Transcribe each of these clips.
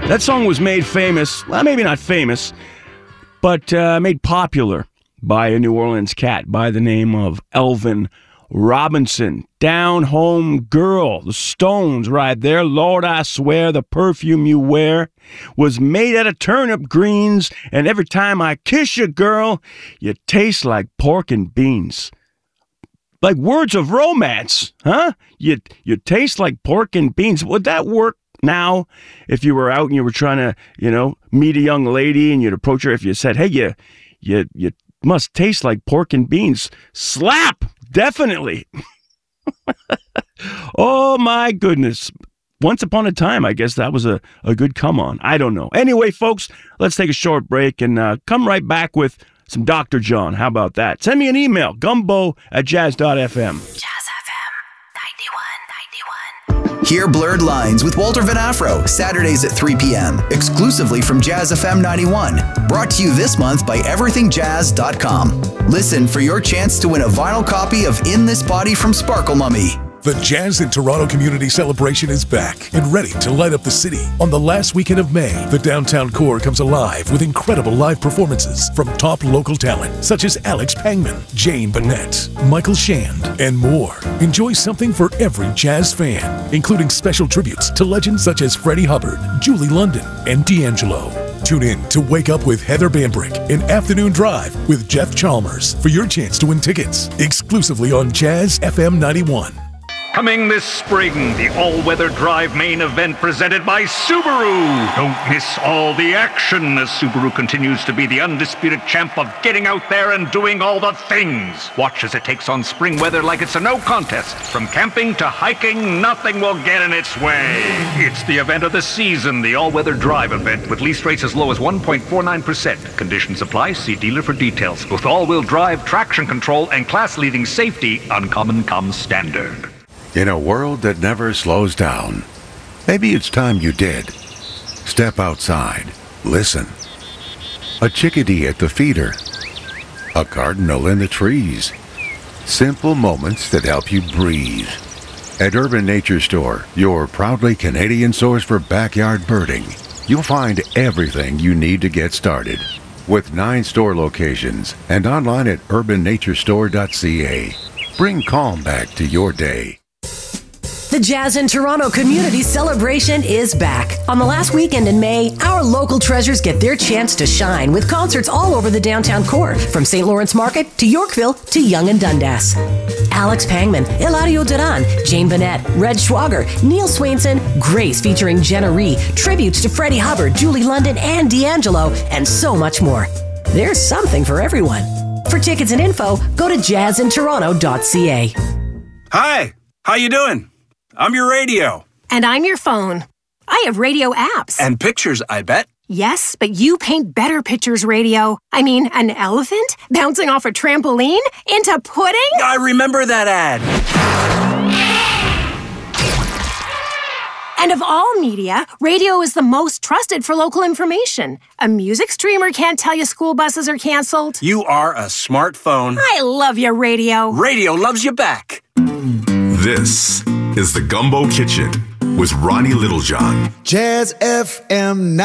That song was made famous, well, maybe not famous, but made popular by a New Orleans cat by the name of Elvin Robinson. Down Home Girl, the Stones right there. Lord, I swear the perfume you wear was made out of turnip greens, and every time I kiss you, girl, you taste like pork and beans. Like words of romance, huh? You taste like pork and beans. Would that work now if you were out and you were trying to, meet a young lady and you'd approach her if you said, hey, you must taste like pork and beans? Slap! Definitely. Oh, my goodness. Once upon a time, I guess that was a good come on. I don't know. Anyway, folks, let's take a short break and come right back with some Dr. John. How about that? Send me an email, gumbo@jazz.fm. Jazz FM 91. Hear Blurred Lines with Walter Van Afro, Saturdays at 3 p.m., exclusively from Jazz FM 91. Brought to you this month by EverythingJazz.com. Listen for your chance to win a vinyl copy of In This Body from Sparkle Mummy. The Jazz in Toronto Community Celebration is back and ready to light up the city. On the last weekend of May, the downtown core comes alive with incredible live performances from top local talent such as Alex Pangman, Jane Bennett, Michael Shand, and more. Enjoy something for every jazz fan, including special tributes to legends such as Freddie Hubbard, Julie London, and D'Angelo. Tune in to Wake Up with Heather Bambrick and Afternoon Drive with Jeff Chalmers for your chance to win tickets exclusively on Jazz FM 91. Coming this spring, the all-weather drive main event presented by Subaru. Don't miss all the action as Subaru continues to be the undisputed champ of getting out there and doing all the things. Watch as it takes on spring weather like it's a no contest. From camping to hiking, nothing will get in its way. It's the event of the season, the all-weather drive event, with lease rates as low as 1.49%. Conditions apply. See dealer for details. With all-wheel drive, traction control, and class-leading safety, Uncommon comes standard. In a world that never slows down, maybe it's time you did. Step outside. Listen. A chickadee at the feeder. A cardinal in the trees. Simple moments that help you breathe. At Urban Nature Store, your proudly Canadian source for backyard birding, you'll find everything you need to get started. With 9 store locations and online at urbannaturestore.ca. Bring calm back to your day. The Jazz in Toronto Community Celebration is back. On the last weekend in May, our local treasures get their chance to shine with concerts all over the downtown core, from St. Lawrence Market to Yorkville to Yonge and Dundas. Alex Pangman, Eladio Duran, Jane Bennett, Red Schwager, Neil Swainson, Grace featuring Jenna Rhee, tributes to Freddie Hubbard, Julie London, and D'Angelo, and so much more. There's something for everyone. For tickets and info, go to jazzintoronto.ca. Hi, how you doing? I'm your radio. And I'm your phone. I have radio apps. And pictures, I bet. Yes, but you paint better pictures, radio. I mean, an elephant bouncing off a trampoline into pudding? I remember that ad. And of all media, radio is the most trusted for local information. A music streamer can't tell you school buses are canceled. You are a smartphone. I love you, radio. Radio loves you back. This is the Gumbo Kitchen with Ronnie Littlejohn. Jazz FM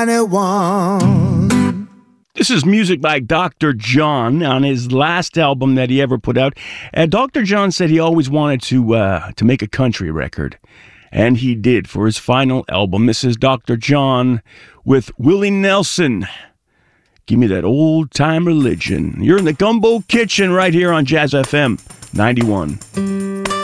91. This is music by Dr. John on his last album that he ever put out. And Dr. John said he always wanted to make a country record. And he did for his final album. This is Dr. John with Willie Nelson. Give me that old-time religion. You're in the Gumbo Kitchen right here on Jazz FM 91.